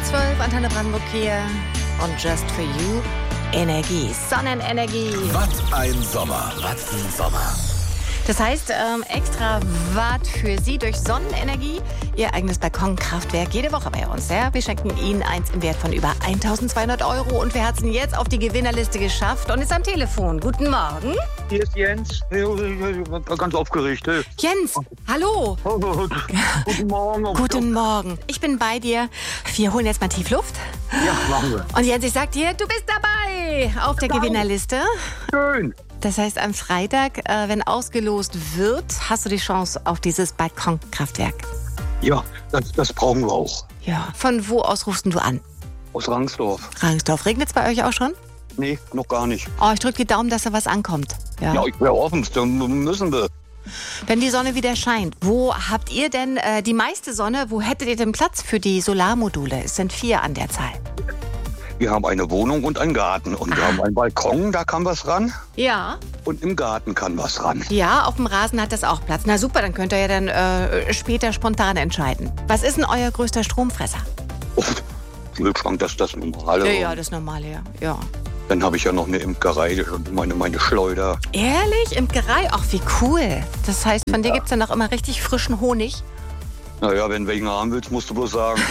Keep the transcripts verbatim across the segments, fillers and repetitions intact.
zwölf, Antenne Brandenburg hier und Just for You, Energie, Sonnenenergie. Was ein Sommer, was ein Sommer. Das heißt, ähm, extra Watt für Sie durch Sonnenenergie. Ihr eigenes Balkonkraftwerk jede Woche bei uns. Ja? Wir schenken Ihnen eins im Wert von über eintausendzweihundert Euro. Und wer hat es denn jetzt auf die Gewinnerliste geschafft und ist am Telefon? Guten Morgen. Hier ist Jens. Ganz aufgeregt. Jens, hallo. Guten Morgen. Guten Morgen. Ich bin bei dir. Wir holen jetzt mal tief Luft. Ja, machen wir. Und Jens, ich sag dir, du bist dabei auf der Genau. Gewinnerliste. Schön. Das heißt, am Freitag, äh, wenn ausgelost wird, hast du die Chance auf dieses Balkonkraftwerk. Ja, das, das brauchen wir auch. Ja. Von wo aus rufst denn du an? Aus Rangsdorf. Rangsdorf. Regnet es bei euch auch schon? Nee, noch gar nicht. Oh, ich drücke die Daumen, dass da was ankommt. Ja. Ja, ich wäre offen. Dann müssen wir. Wenn die Sonne wieder scheint, wo habt ihr denn äh, die meiste Sonne? Wo hättet ihr denn Platz für die Solarmodule? Es sind vier an der Zahl. Wir haben eine Wohnung und einen Garten. Und wir Ah. haben einen Balkon, da kann was ran. Ja. Und im Garten kann was ran. Ja, auf dem Rasen hat das auch Platz. Na super, dann könnt ihr ja dann äh, später spontan entscheiden. Was ist denn euer größter Stromfresser? Oh, Kühlschrank, das ist das Normale. Ja, ja, das Normale, ja. ja. Dann habe ich ja noch eine Imkerei, meine, meine Schleuder. Ehrlich? Imkerei? Ach, wie cool. Das heißt, von dir Ja. gibt es dann auch immer richtig frischen Honig. Naja, wenn du welchen haben willst, musst du bloß sagen.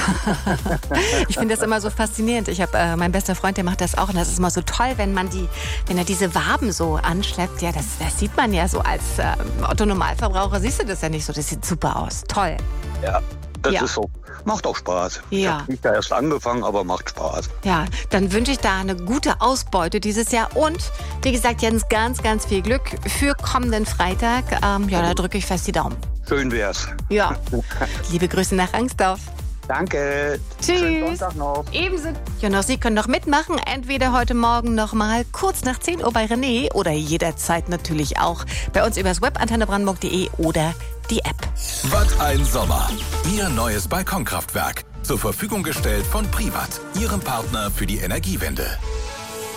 Ich finde das immer so faszinierend. Ich habe äh, mein bester Freund, der macht das auch. Und das ist immer so toll, wenn man die, wenn er diese Waben so anschleppt. Ja, das, das sieht man ja so als äh, Otto-Normalverbraucher. Siehst du das ja nicht so. Das sieht super aus. Toll. Ja, das Ja. ist so. Macht auch Spaß. Ich Ja. habe nicht da erst angefangen, aber macht Spaß. Ja, dann wünsche ich da eine gute Ausbeute dieses Jahr. Und, wie gesagt, Jens, ganz, ganz viel Glück für kommenden Freitag. Ähm, ja, da drücke ich fest die Daumen. Schön wär's. Ja. Liebe Grüße nach Rangsdorf. Danke. Tschüss. Schönen Sonntag noch. Ebenso. Ja, noch Sie können noch mitmachen. Entweder heute Morgen noch mal kurz nach zehn Uhr bei René oder jederzeit natürlich auch bei uns übers Web antenne brandenburg punkt de oder die App. Was ein Sommer. Ihr neues Balkonkraftwerk. Zur Verfügung gestellt von Privat, Ihrem Partner für die Energiewende.